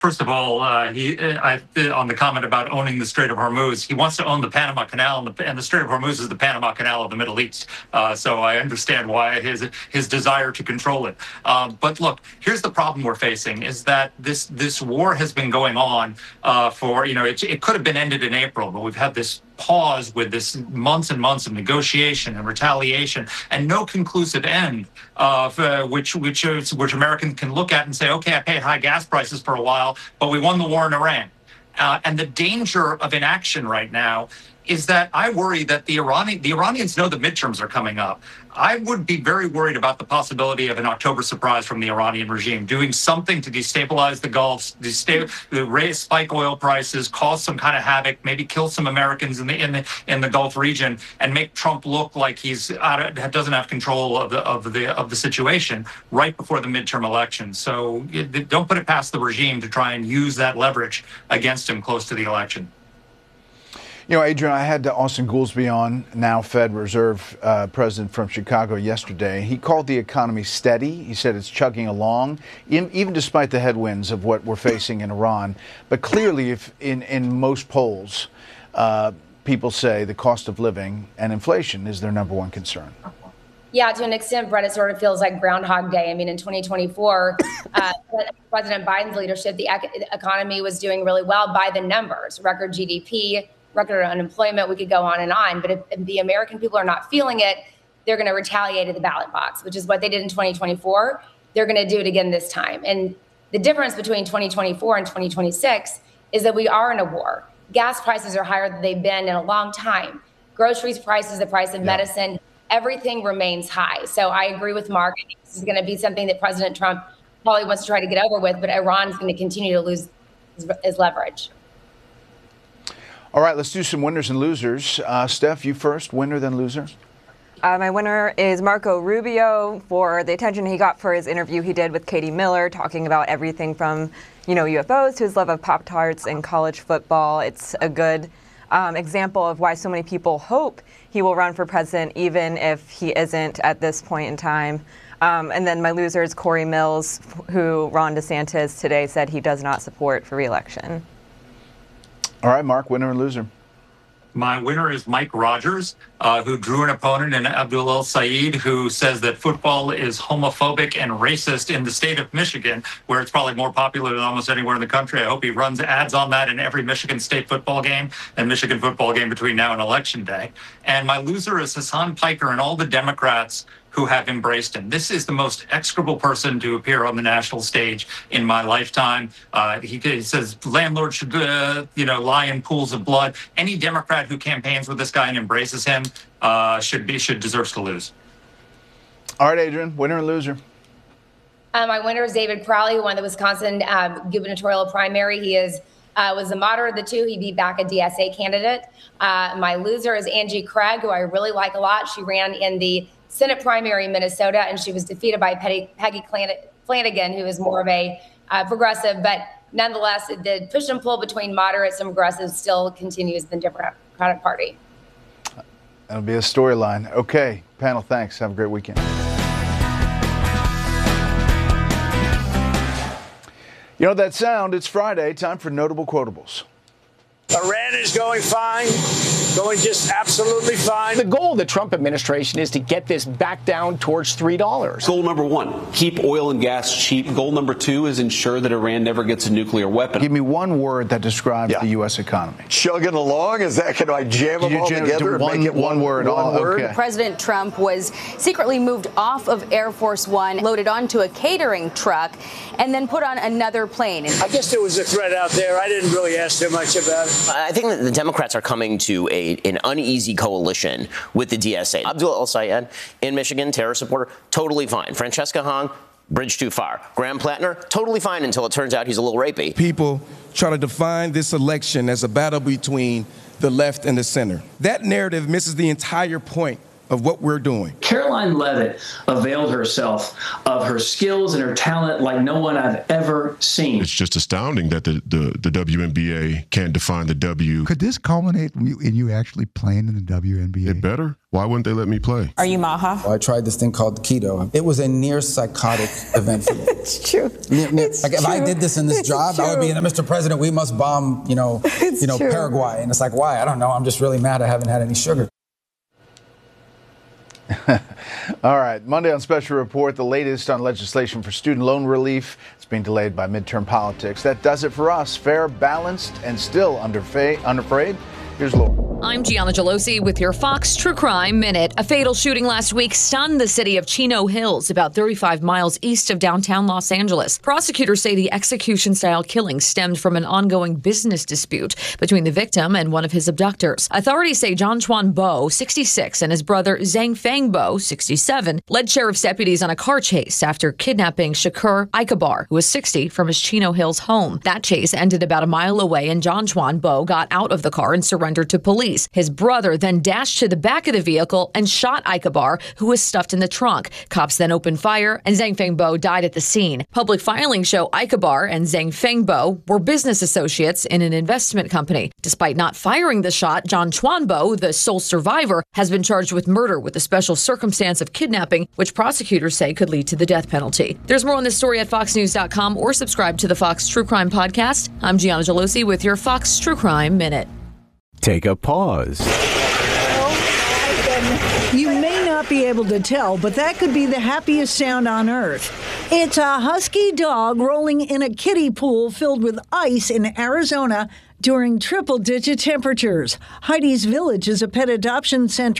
First of all, on the comment about owning the Strait of Hormuz, he wants to own the Panama Canal, and the Strait of Hormuz is the Panama Canal of the Middle East. So I understand why his desire to control it. But look, here's the problem we're facing: is that this war has been going on for it could have been ended in April, but we've had this pause with this months and months of negotiation and retaliation and no conclusive end, which Americans can look at and say, okay, I paid high gas prices for a while, but we won the war in Iran. And the danger of inaction right now is that I worry that the Iranians know the midterms are coming up. I would be very worried about the possibility of an October surprise from the Iranian regime, doing something to destabilize the Gulf, spike oil prices, cause some kind of havoc, maybe kill some Americans in the Gulf region, and make Trump look like doesn't have control of the situation right before the midterm elections. So don't put it past the regime to try and use that leverage against him close to the election. You know, Adrian, I had Austin Goolsbee on, now Fed Reserve president from Chicago yesterday. He called the economy steady. He said it's chugging along, even despite the headwinds of what we're facing in Iran. But clearly, if in most polls, people say the cost of living and inflation is their number one concern. Yeah, to an extent, Brett, it sort of feels like Groundhog Day. I mean, in 2024, President Biden's leadership, the economy was doing really well by the numbers, record GDP, record unemployment. We could go on. But if the American people are not feeling it, they're going to retaliate at the ballot box, which is what they did in 2024. They're going to do it again this time. And the difference between 2024 and 2026 is that we are in a war. Gas prices are higher than they've been in a long time. Groceries prices, the price of medicine, everything remains high. So I agree with Mark. I think this is going to be something that President Trump probably wants to try to get over with, but Iran is going to continue to lose his leverage. All right, let's do some winners and losers. Steph, you first, winner then loser. My winner is Marco Rubio for the attention he got for his interview he did with Katie Miller, talking about everything from, UFOs to his love of Pop-Tarts and college football. It's a good example of why so many people hope he will run for president, even if he isn't at this point in time. And then my loser is Corey Mills, who Ron DeSantis today said he does not support for re-election. All right, Mark, winner and loser. My winner is Mike Rogers, who drew an opponent in Abdul El-Sayed, who says that football is homophobic and racist in the state of Michigan, where it's probably more popular than almost anywhere in the country. I hope he runs ads on that in every Michigan State football game and Michigan football game between now and Election Day. And my loser is Hassan Piker and all the Democrats who have embraced him. This is the most execrable person to appear on the national stage in my lifetime. He says landlords should, lie in pools of blood. Any Democrat who campaigns with this guy and embraces him deserves to lose. All right, Adrian, winner and loser. My winner is David Crowley, who won the Wisconsin gubernatorial primary. He was the moderate of the two. He beat back a DSA candidate. My loser is Angie Craig, who I really like a lot. She ran in the Senate primary in Minnesota, and she was defeated by Peggy Flanagan, who is more of a progressive. But nonetheless, the push and pull between moderates and progressives still continues in the Democratic Party. That'll be a storyline. Okay, panel, thanks. Have a great weekend. You know that sound? It's Friday. Time for Notable Quotables. Iran is going fine, going just absolutely fine. The goal of the Trump administration is to get this back down towards $3. Goal number one, keep oil and gas cheap. Goal number two is ensure that Iran never gets a nuclear weapon. Give me one word that describes the U.S. economy. Chugging along? Is that, can I jam them all together and make it one word? Okay. President Trump was secretly moved off of Air Force One, loaded onto a catering truck, and then put on another plane. I guess there was a threat out there. I didn't really ask too much about it. I think that the Democrats are coming to an uneasy coalition with the DSA. Abdul El-Sayed in Michigan, terror supporter, totally fine. Francesca Hong, bridge too far. Graham Plattner, totally fine until it turns out he's a little rapey. People try to define this election as a battle between the left and the center. That narrative misses the entire point of what we're doing. Caroline Leavitt availed herself of her skills and her talent like no one I've ever seen. It's just astounding that the WNBA can't define the W. Could this culminate in you actually playing in the WNBA? It better. Why wouldn't they let me play? Are you Maha? Well, I tried this thing called keto. It was a near psychotic event for me. It's true. If I did this in this job, I would be, Mr. President, we must bomb, Paraguay. And it's like, why? I don't know. I'm just really mad I haven't had any sugar. All right. Monday on Special Report, the latest on legislation for student loan relief. It's being delayed by midterm politics. That does it for us. Fair, balanced, and still unafraid. Here's Laura. I'm Gianna Gelosi with your Fox True Crime Minute. A fatal shooting last week stunned the city of Chino Hills, about 35 miles east of downtown Los Angeles. Prosecutors say the execution-style killing stemmed from an ongoing business dispute between the victim and one of his abductors. Authorities say John Chuan Bo, 66, and his brother Zhang Feng Bo, 67, led sheriff's deputies on a car chase after kidnapping Shakur Ikabar, who was 60, from his Chino Hills home. That chase ended about a mile away, and John Chuan Bo got out of the car and surrendered to police. His brother then dashed to the back of the vehicle and shot Ikabar, who was stuffed in the trunk. Cops then opened fire, and Zhang Fengbo died at the scene. Public filings show Ikabar and Zhang Fengbo were business associates in an investment company. Despite not firing the shot, John Chuanbo, the sole survivor, has been charged with murder with a special circumstance of kidnapping, which prosecutors say could lead to the death penalty. There's more on this story at foxnews.com or subscribe to the Fox True Crime Podcast. I'm Gianna Gelosi with your Fox True Crime Minute. Take a pause. You may not be able to tell, but that could be the happiest sound on earth. It's a husky dog rolling in a kiddie pool filled with ice in Arizona during triple-digit temperatures. Heidi's Village is a pet adoption center